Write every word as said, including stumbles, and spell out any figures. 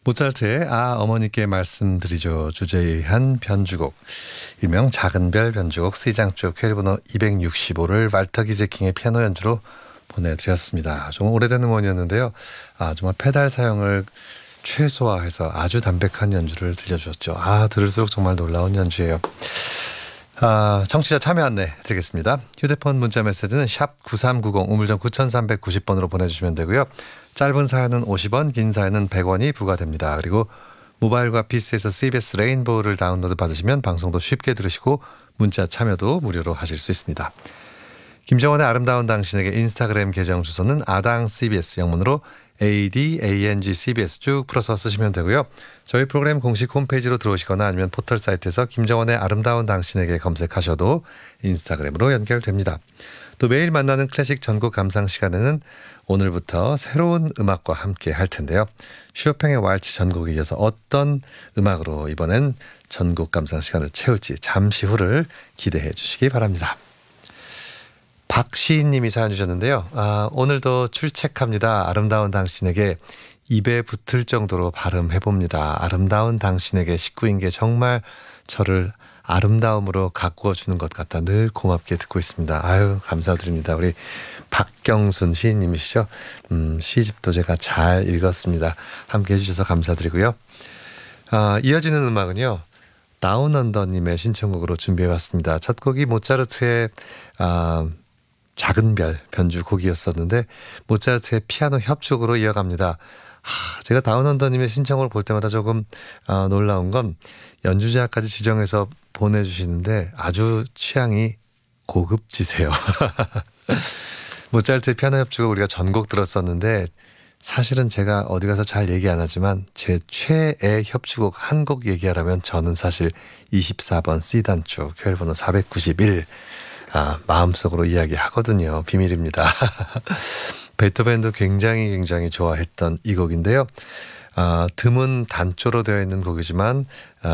모차르트의 아 어머니께 말씀드리죠 주제의 한 변주곡, 일명 작은 별 변주곡 C장조 퀘일번호 이백육십오를 발터 기세킹의 피아노 연주로 보내드렸습니다. 좀 오래된 음원이었는데요. 아 정말 페달 사용을 최소화해서 아주 담백한 연주를 들려주셨죠. 아 들을수록 정말 놀라운 연주예요. 아, 청취자 참여 안내 드리겠습니다. 휴대폰 문자 메시지는 샵 구삼구공 우물정 구삼구공 번으로 보내주시면 되고요. 짧은 사연은 오십 원, 긴 사연은 백 원이 부과됩니다. 그리고 모바일과 피시에서 씨비에스 레인보우를 다운로드 받으시면 방송도 쉽게 들으시고 문자 참여도 무료로 하실 수 있습니다. 김정원의 아름다운 당신에게 인스타그램 계정 주소는 아당 씨비에스, 영문으로 에이디에이엔지 씨비에스 쭉 풀어서 쓰시면 되고요. 저희 프로그램 공식 홈페이지로 들어오시거나 아니면 포털 사이트에서 김정원의 아름다운 당신에게 검색하셔도 인스타그램으로 연결됩니다. 또 매일 만나는 클래식 전곡 감상 시간에는 오늘부터 새로운 음악과 함께 할 텐데요. 쇼팽의 왈츠 전곡에 이어서 어떤 음악으로 이번엔 전곡 감상 시간을 채울지 잠시 후를 기대해 주시기 바랍니다. 박시인 님이 사연 주셨는데요. 아, 오늘도 출첵합니다. 아름다운 당신에게 입에 붙을 정도로 발음해봅니다. 아름다운 당신에게 식구인 게 정말 저를 아름다움으로 가꾸어 주는 것 같아 늘 고맙게 듣고 있습니다. 아유, 감사드립니다. 우리 박경순 시인님이시죠. 음, 시집도 제가 잘 읽었습니다. 함께 해주셔서 감사드리고요. 아, 이어지는 음악은요. 다운언더님의 신청곡으로 준비해봤습니다. 첫 곡이 모차르트의 아, 작은 별 변주곡이었었는데 모차르트의 피아노 협주곡으로 이어갑니다. 하, 제가 다운언더님의 신청을 볼 때마다 조금 아, 놀라운 건 연주자까지 지정해서 보내주시는데 아주 취향이 고급지세요. 모차르트의 피아노 협주곡 우리가 전곡 들었었는데 사실은 제가 어디 가서 잘 얘기 안 하지만 제 최애 협주곡 한 곡 얘기하라면 저는 사실 이십사 번 C단조 퀘일번호 사백구십일 아, 마음속으로 이야기하거든요. 비밀입니다. 베토벤도 굉장히 굉장히 좋아했던 이 곡인데요. 아, 드문 단조로 되어 있는 곡이지만